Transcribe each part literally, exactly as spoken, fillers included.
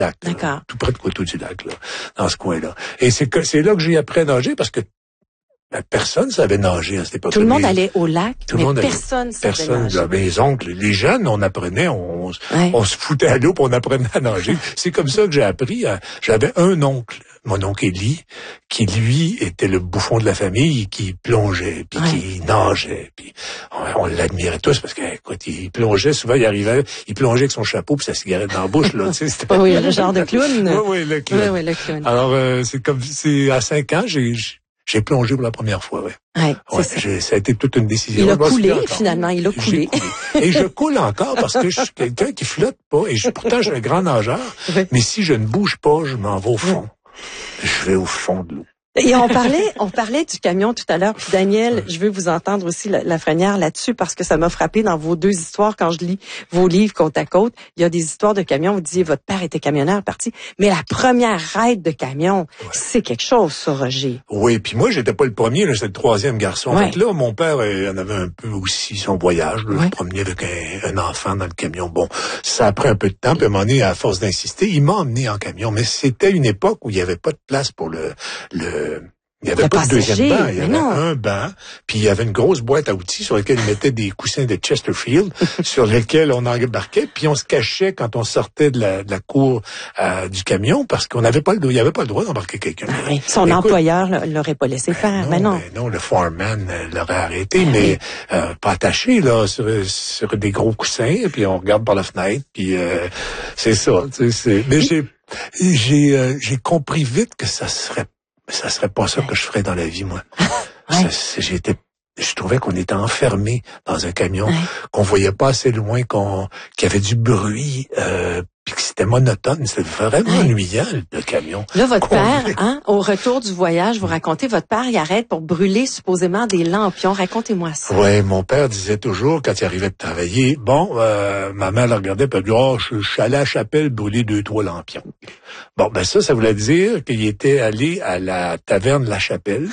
D'accord. Tout près de Coteau-du-Lac, là, dans ce coin-là. Et c'est que c'est là que j'ai appris à nager parce que ben, personne savait nager à cette époque-là. Tout le monde mais, allait au lac, tout mais le monde personne allait, savait personne, nager. Là, mes oncles, les jeunes, on apprenait, on, Ouais. on se foutait à l'eau puis on apprenait à nager. C'est comme ça que j'ai appris. À, j'avais un oncle, mon oncle Élie, qui lui était le bouffon de la famille, qui plongeait, puis ouais. qui nageait, puis on, on l'admirait tous parce que, écoute, il plongeait souvent, il arrivait, il plongeait avec son chapeau puis sa cigarette dans la bouche, là, tu sais. Oui, le genre de clown. Oui, oui, le clown. Oui, oui, le clown. Alors, euh, c'est comme, c'est à cinq ans, j'ai, j'ai plongé pour la première fois, ouais. Ouais, ouais c'est ça. J'ai, ça a été toute une décision. Il a je coulé, finalement, il a coulé. coulé. Et je coule encore parce que je suis quelqu'un qui flotte pas. Et je, pourtant, je suis un grand nageur. Oui. Mais si je ne bouge pas, je m'en vais au fond. Oui. Je vais au fond de l'eau. Et on parlait, on parlait du camion tout à l'heure. Puis Daniel, je veux vous entendre aussi la, la Lafrenière là-dessus parce que ça m'a frappé dans vos deux histoires quand je lis vos livres côte à côte. Il y a des histoires de camions. Vous disiez votre père était camionneur parti, mais la première ride de camion, ouais. c'est quelque chose, ça, Roger. Oui, puis moi j'étais pas le premier, là, j'étais le troisième garçon. Ouais. Donc là, mon père euh, en avait un peu aussi son voyage. Là, ouais. Je promenais avec un, un enfant dans le camion. Bon, ça a pris un peu de temps. Puis à un moment donné, à force d'insister, il m'a emmené en camion. Mais c'était une époque où il y avait pas de place pour le le Il n'y avait pas de deuxième banc, il y avait non. un banc, puis il y avait une grosse boîte à outils sur laquelle ils mettaient des coussins de Chesterfield, sur lesquels on embarquait, puis on se cachait quand on sortait de la, de la cour euh, du camion, parce qu'on n'avait pas le droit, il n'y avait pas le droit d'embarquer quelqu'un. Ah oui. Son Écoute, employeur l'aurait pas laissé faire, mais non. Ben non, le foreman l'aurait arrêté, ah, mais oui. euh, pas attaché là sur, sur des gros coussins, puis on regarde par la fenêtre, puis euh, c'est ça. C'est, mais j'ai j'ai euh, j'ai compris vite que ça serait ça serait pas ça que je ferais dans la vie, moi. Ouais. Ça, j'étais, je trouvais qu'on était enfermé dans un camion, ouais. qu'on voyait pas assez loin, qu'on, qu'il y avait du bruit, euh, puis que c'était monotone. C'était vraiment ouais. ennuyant, le camion. Là, votre père, hein, au retour du voyage, vous racontez, votre père, il arrête pour brûler supposément des lampions. Racontez-moi ça. Ouais, mon père disait toujours, quand il arrivait de travailler, bon, euh, ma mère le regardait, puis elle dit, oh, je, je suis allé à la chapelle brûler deux, trois lampions. Bon, ben ça, ça voulait dire qu'il était allé à la taverne La Chapelle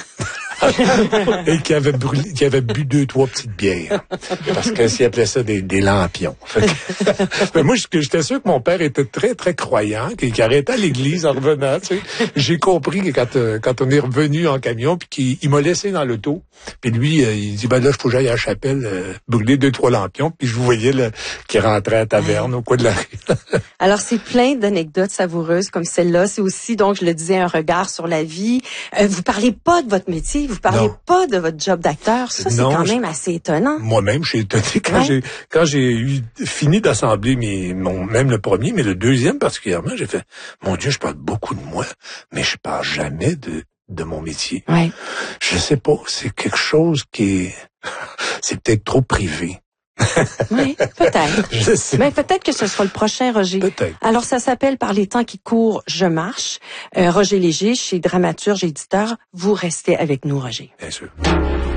et qu'il avait brûlé, qu'il avait bu deux, trois petites bières. Parce que s'il appelait ça des, des lampions. Fait que, ben moi, j'étais sûr que mon père était très, très croyant, qu'il arrêtait à l'église en revenant, tu sais. J'ai compris que quand, euh, quand on est revenu en camion, puis qu'il il m'a laissé dans l'auto, puis lui, euh, il dit, ben là, il faut que j'aille à la chapelle, euh, brûler deux, trois lampions, puis je vous voyais là, qu'il rentrait à la taverne au coin de la rue. Alors, c'est plein d'anecdotes savoureuses comme celle-là. C'est aussi, donc, je le disais, un regard sur la vie. Euh, vous parlez pas de votre métier, vous parlez non. pas de votre job d'acteur. Ça, non, c'est quand même assez étonnant. Moi-même, je suis étonné quand ouais. j'ai quand j'ai eu fini d'assembler mes mon même le premier, mais le deuxième particulièrement, j'ai fait mon Dieu, je parle beaucoup de moi, mais je parle jamais de de mon métier. Ouais. Je sais pas, c'est quelque chose qui est c'est peut-être trop privé. Oui, peut-être. Je sais. Mais peut-être que ce sera le prochain, Roger. Peut-être. Alors, ça s'appelle Par les temps qui courent, je marche. Euh, Roger Léger, chez Dramaturge Éditeur. Vous restez avec nous, Roger. Bien sûr.